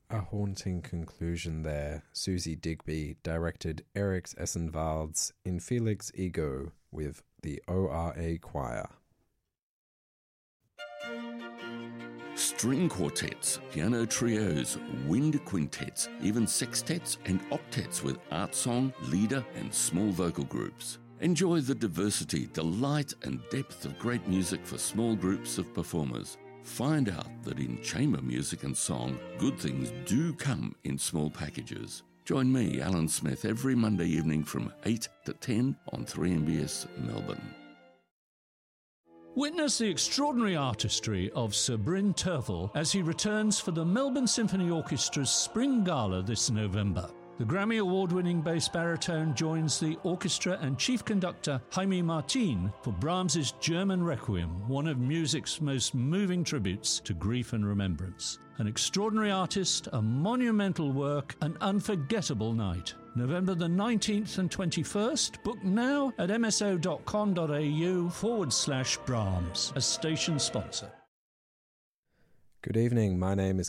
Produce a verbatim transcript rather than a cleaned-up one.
A haunting conclusion there. Susie Digby directed Eric Essenwald's In Felix Ego with the O R A Choir. String quartets, piano trios, wind quintets, even sextets and octets with art song, leader and small vocal groups. Enjoy the diversity, delight and depth of great music for small groups of performers. Find out that in chamber music and song, good things do come in small packages. Join me, Alan Smith, every Monday evening from eight to ten on three M B S Melbourne. Witness the extraordinary artistry of Sir Bryn Terfel as he returns for the Melbourne Symphony Orchestra's Spring Gala this November. The Grammy Award-winning bass baritone joins the orchestra and chief conductor Jaime Martin for Brahms's German Requiem, one of music's most moving tributes to grief and remembrance. An extraordinary artist, a monumental work, an unforgettable night. November the nineteenth and twenty-first. Book now at mso.com.au forward slash Brahms, a station sponsor. Good evening, my name is